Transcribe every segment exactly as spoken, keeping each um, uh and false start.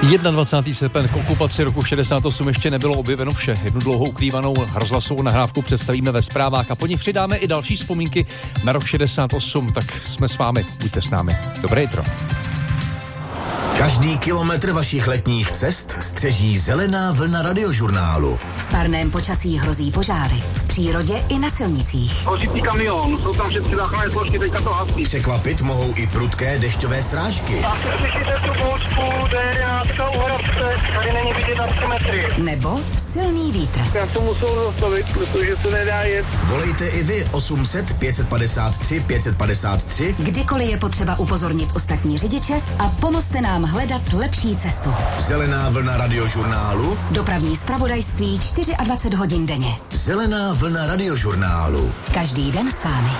dvacátého prvního srpna k okupaci roku šedesát osm ještě nebylo objeveno vše. Jednu dlouho ukrývanou rozhlasovou nahrávku představíme ve zprávách a po nich přidáme i další vzpomínky na rok šedesát osm. Tak jsme s vámi, buďte s námi. Dobré jitro. Každý kilometr vašich letních cest střeží zelená vlna radiožurnálu. V parném počasí hrozí požáry. V přírodě i na silnicích. Hořící kamion, jsou tam všechny záchranné složky, teďka to hasí. Překvapit mohou i prudké dešťové srážky. A slyšíte tu bouřku, D jedenáct u Horavce, tady není vidět na tři metry. Nebo silný vítr. Já to musel zastavit, protože to nedá jet. Volejte i vy osm set pět padesát tři pět padesát tři. Kdykoliv je potřeba upozornit ostatní řidiče a pomozte nám hledat lepší cestu. Zelená vlna radiožurnálu. Dopravní zpravodajství dvacet čtyři hodin denně. Zelená vlna radiožurnálu. Každý den s vámi.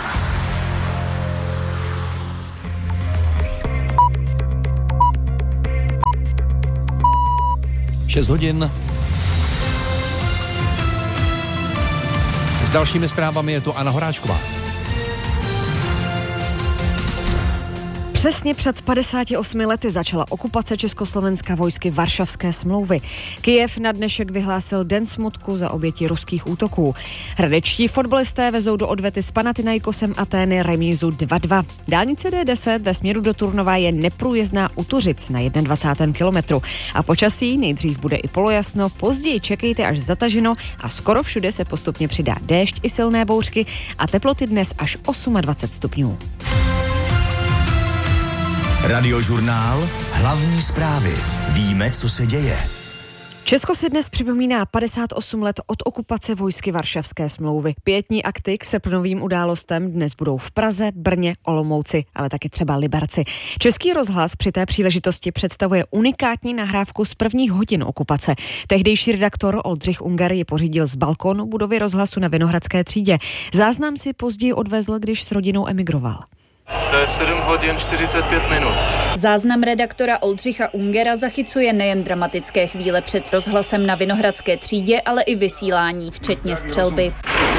šest hodin. S dalšími zprávami je tu Anna Horáčková. Přesně před padesáti osmi lety začala okupace Československa vojsky Varšavské smlouvy. Kyjev na dnešek vyhlásil den smutku za oběti ruských útoků. Hradečtí fotbalisté vezou do odvety s Panathinaikosem Atény remízu dva dva. Dálnice D deset ve směru do Turnova je neprůjezdná u Tuřic na dvacátém prvním kilometru. A počasí nejdřív bude i polojasno, později čekejte až zataženo a skoro všude se postupně přidá déšť i silné bouřky a teploty dnes až dvacet osm stupňů. Radiožurnál, hlavní zprávy. Víme, co se děje. Česko si dnes připomíná padesát osm let od okupace vojsky Varšavské smlouvy. Pietní akty k srpnovým událostem dnes budou v Praze, Brně, Olomouci, ale taky třeba Liberci. Český rozhlas při té příležitosti představuje unikátní nahrávku z prvních hodin okupace. Tehdejší redaktor Oldřich Unger ji pořídil z balkónu budovy rozhlasu na Vinohradské třídě. Záznam si později odvezl, když s rodinou emigroval. To je sedm hodin čtyřicet pět minut. Záznam redaktora Oldřicha Ungera zachycuje nejen dramatické chvíle před rozhlasem na Vinohradské třídě, ale i vysílání, včetně střelby.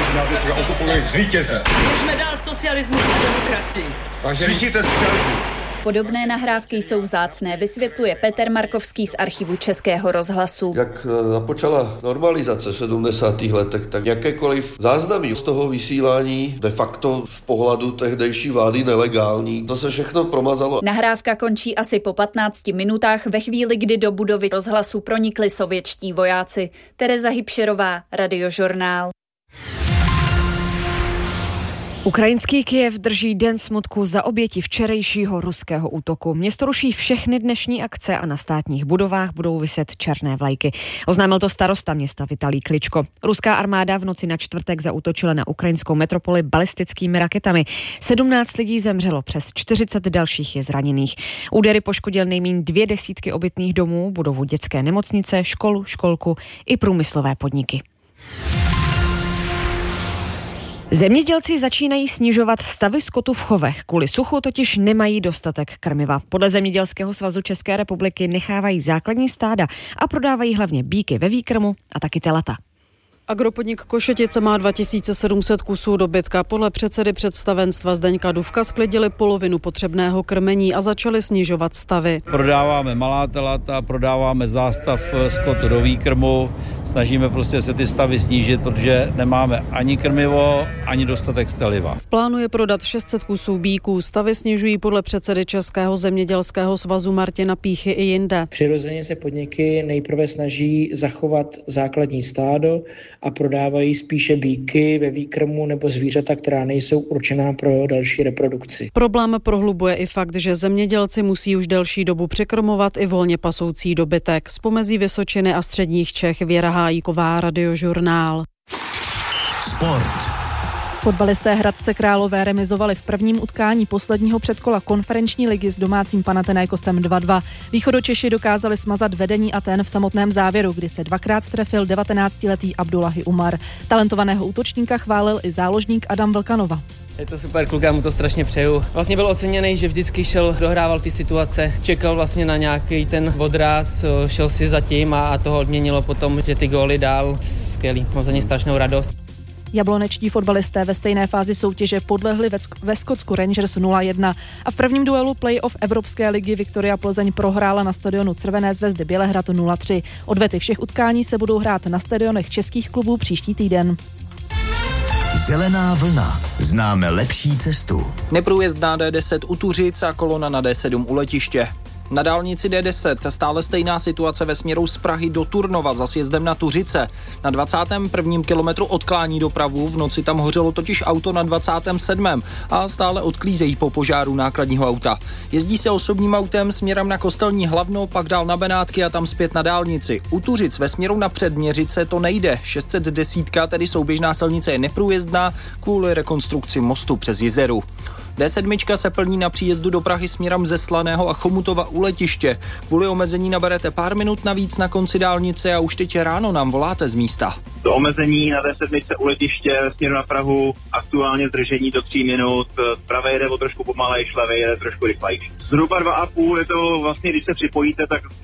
Běžme dál v socialismu a demokracii. Slyšíte střelbu? Podobné nahrávky jsou vzácné, vysvětluje Petr Markovský z archivu Českého rozhlasu. Jak započala normalizace v sedmdesátých letech, tak jakékoliv záznamy z toho vysílání de facto z pohledu tehdejší vlády nelegální. To se všechno promazalo. Nahrávka končí asi po patnácti minutách ve chvíli, kdy do budovy rozhlasu pronikli sovětští vojáci. Tereza Hybšerová, Radiožurnál. Ukrajinský Kyjev drží den smutku za oběti včerejšího ruského útoku. Město ruší všechny dnešní akce a na státních budovách budou viset černé vlajky. Oznámil to starosta města Vitalij Kličko. Ruská armáda v noci na čtvrtek zaútočila na ukrajinskou metropoli balistickými raketami. sedmnáct lidí zemřelo, přes čtyřicet dalších je zraněných. Údery poškodil nejméně dvě desítky obytných domů, budovu dětské nemocnice, školu, školku i průmyslové podniky. Zemědělci začínají snižovat stavy skotu v chovech. Kvůli suchu totiž nemají dostatek krmiva. Podle Zemědělského svazu České republiky nechávají základní stáda a prodávají hlavně býky ve výkrmu a taky telata. Agropodnik Košetice má dva tisíce sedm set kusů dobytka. Podle předsedy představenstva Zdeňka Dufka sklidili polovinu potřebného krmení a začali snižovat stavy. Prodáváme malá telata, prodáváme zástav skotu do výkrmu, snažíme prostě se ty stavy snížit, protože nemáme ani krmivo, ani dostatek steliva. V plánu je prodat šest set kusů býků. Stavy snižují podle předsedy Českého zemědělského svazu Martina Píchy i jinde. Přirozeně se podniky nejprve snaží zachovat základní stádo a prodávají spíše býky ve výkrmu nebo zvířata, která nejsou určená pro další reprodukci. Problém prohlubuje i fakt, že zemědělci musí už delší dobu překrmovat i volně pasoucí dobytek. Z pomezí Vysočiny a středních Čech Věra Hájíková, Radiožurnál. Sport. Fotbalisté Hradce Králové remizovali v prvním utkání posledního předkola konferenční ligy s domácím Panathinaikosem dva dva. Východočeši dokázali smazat vedení Athén v samotném závěru, kdy se dvakrát trefil devatenáctiletý Abdullahi Umar. Talentovaného útočníka chválil i záložník Adam Vlkanova. Je to super kluk, já mu to strašně přeju. Vlastně byl oceněný, že vždycky šel, dohrával ty situace, čekal vlastně na nějaký ten odraz, šel si za tím a, a toho odměnilo potom, že ty góly dál. Skvělý, mám za ně strašnou radost. Jablonečtí fotbalisté ve stejné fázi soutěže podlehli ve Skotsku Rangers nula jedna a v prvním duelu play-off Evropské ligy Viktoria Plzeň prohrála na stadionu Crvené Zvezdy Bělehrad nula tři. Odvety všech utkání se budou hrát na stadionech českých klubů příští týden. Zelená vlna. Známe lepší cestu. Neprůjezdná D deset u Tuřic a kolona na D sedm u letiště. Na dálnici D deset stále stejná situace ve směru z Prahy do Turnova za sjezdem na Tuřice. Na dvacátém prvním kilometru odklání dopravu, v noci tam hořelo totiž auto na dvacátém sedmém a stále odklízejí po požáru nákladního auta. Jezdí se osobním autem směrem na Kostelní Hlavno, pak dál na Benátky a tam zpět na dálnici. U Tuřic ve směru na Předměřice to nejde. šest set deset, tedy souběžná silnice, je neprůjezdná kvůli rekonstrukci mostu přes Jizeru. D sedm se plní na příjezdu do Prahy směrem ze Slaného a Chomutova u letiště. Kvůli omezení naberete pár minut navíc na konci dálnice a už teď ráno nám voláte z místa. To omezení na D sedm u letiště směru na Prahu, aktuálně zdržení do tří minut, pravé jede o trošku pomalejš, levé jede trošku rychlejší. Zhruba dva a půl je to vlastně, když se připojíte, tak